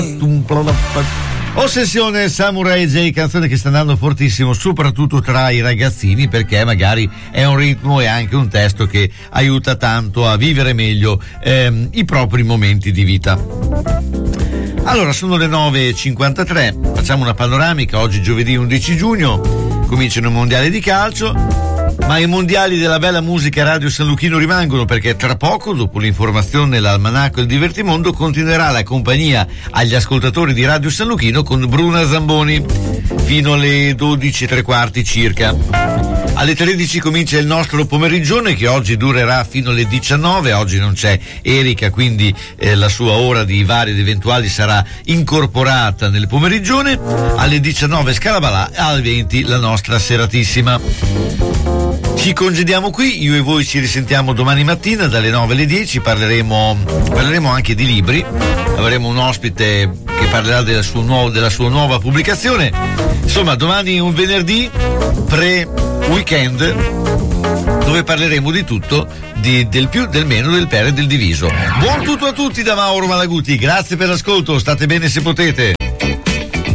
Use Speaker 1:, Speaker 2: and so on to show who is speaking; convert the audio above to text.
Speaker 1: Ossessione Samurai J, canzone che sta andando fortissimo soprattutto tra i ragazzini, perché magari è un ritmo e anche un testo che aiuta tanto a vivere meglio i propri momenti di vita. Allora, sono le 9.53, facciamo una panoramica. Oggi giovedì 11 giugno cominciano i mondiali di calcio, ma i mondiali della bella musica Radio San Luchino rimangono, perché tra poco, dopo l'informazione, l'almanacco e il divertimondo, continuerà la compagnia agli ascoltatori di Radio San Luchino con Bruna Zamboni fino alle 12:15 circa. Alle 13 comincia il nostro pomerigione, che oggi durerà fino alle 19. Oggi non c'è Erika, quindi la sua ora di vari ed eventuali sarà incorporata nel pomerigione. Alle 19 Scalabalà, alle 20 la nostra seratissima. Ci congediamo qui, io e voi ci risentiamo domani mattina dalle 9 alle 10, parleremo anche di libri, avremo un ospite che parlerà della sua nuova pubblicazione. Insomma, domani è un venerdì pre-weekend dove parleremo di tutto, del più, del meno, del per e del diviso. Buon tutto a tutti da Mauro Malaguti, grazie per l'ascolto, state bene se potete.